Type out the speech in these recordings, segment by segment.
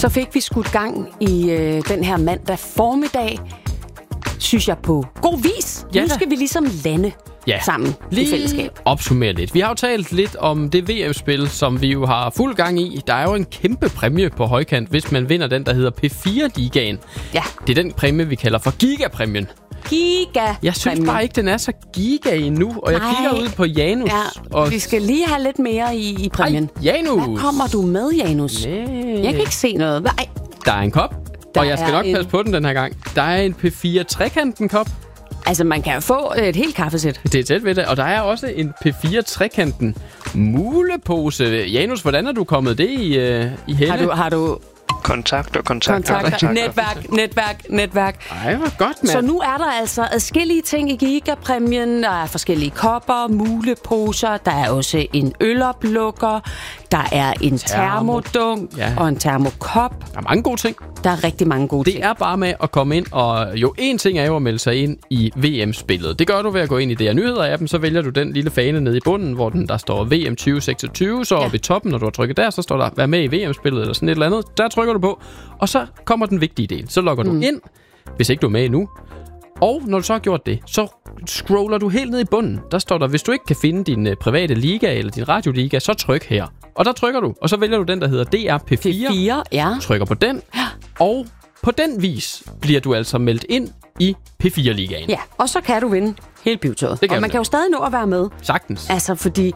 Så fik vi skudt gang i den her mandag formiddag, synes jeg, på god vis. Ja. Nu skal vi ligesom lande sammen i fællesskab. Opsummere lidt. Vi har jo talt lidt om det VM-spil, som vi jo har fuld gang i. Der er jo en kæmpe præmie på højkant, hvis man vinder den, der hedder P4-ligaen. Ja. Det er den præmie, vi kalder for Giga-præmien. Jeg synes bare ikke, den er så giga endnu, og jeg kigger ud på Janus. Ja, og vi skal lige have lidt mere i præmien. Janus! Hvad kommer du med, Janus? Nej. Jeg kan ikke se noget. Nej. Der er en kop, og jeg skal nok passe på den her gang. Der er en P4-trekanten-kop. Altså, man kan jo få et helt kaffesæt. Det er tæt ved det, og der er også en P4-trekanten mulepose. Janus, hvordan er du kommet det i hælde? Har du Kontakter. Netværk. Ej, hvor godt, mand. Så nu er der altså adskillige ting i Giga-præmien. Der er forskellige kopper, muleposer, der er også en øloplukker, der er en termodunk og en termokop. Der er mange gode ting. Der er rigtig mange gode ting. Det er bare med at komme ind, og jo, en ting er jo at melde sig ind i VM-spillet. Det gør du ved at gå ind i DR Nyheder-appen, så vælger du den lille fane nede i bunden, hvor der står VM 2026, så oppe i toppen, når du har trykket der, så står der, vær med i VM-spillet eller sådan et eller andet. Der trykker du på, og så kommer den vigtige del. Så logger du ind, hvis ikke du er med endnu. Og når du så har gjort det, så scroller du helt ned i bunden. Der står der, hvis du ikke kan finde din private liga eller din radioliga, så tryk her. Og der trykker du, og så vælger du den, der hedder DR P4. Trykker på den, og på den vis bliver du altså meldt ind i P4-ligaen. Ja, og så kan du vinde hele pivetøjet. Og man kan jo stadig nå at være med. Sagtens. Altså, fordi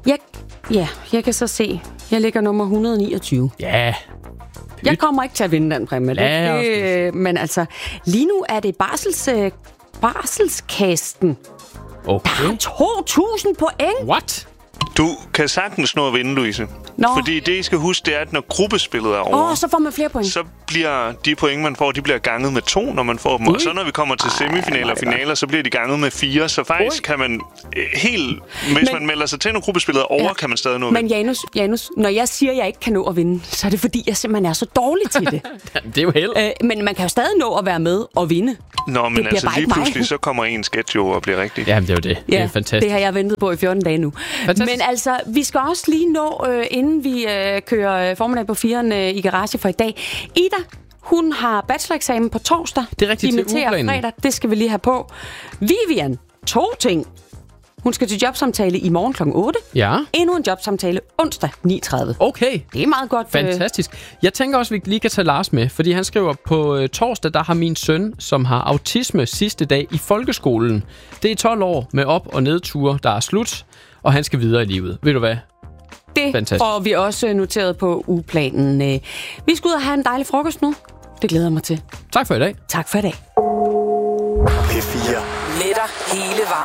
jeg kan så se, jeg ligger nummer 129. Ja. Jeg kommer ikke til at vinde den præmie. Men altså, lige nu er det barselskasten. Okay. Der er 2.000 point. What? Du kan sagtens nå at vinde, Louise. Fordi det, I skal huske, det er, at når gruppespillet er over, så får man flere point. Så bliver de point, man får, de bliver ganget med 2, når man får dem. Og så når vi kommer til semifinaler og finaler, så bliver de ganget med 4. Så faktisk kan man hvis man melder sig til, når gruppespillet er over, kan man stadig nå at vinde. Men Janus, når jeg siger, at jeg ikke kan nå at vinde, så er det fordi, jeg simpelthen er så dårlig til det. Det er jo held. Men man kan jo stadig nå at være med og vinde. Nå, men altså lige pludselig, så kommer en sketch jo og bliver rigtig. Jamen, det er jo det. Det er fantastisk. Det har jeg ventet på i 14 dage nu. Men altså, vi skal også lige nå, inden vi kører formiddag på 4'eren i garage for i dag. Ida, hun har bacheloreksamen på torsdag. Det er rigtigt, til ugeplanen. Fredag. Det skal vi lige have på. Vivian, 2 ting. Hun skal til jobsamtale i morgen kl. 8. Ja. Endnu en jobsamtale onsdag 9:30. Okay. Det er meget godt. Fantastisk. Jeg tænker også, at vi lige kan tage Lars med, fordi han skriver, på torsdag, der har min søn, som har autisme sidste dag i folkeskolen. Det er 12 år med op- og nedture, der er slut, og han skal videre i livet. Ved du hvad? Det får vi også noteret på ugeplanen. Vi skal ud og have en dejlig frokost nu. Det glæder jeg mig til. Tak for i dag. Tak for i dag. P4. Letter hele vejen.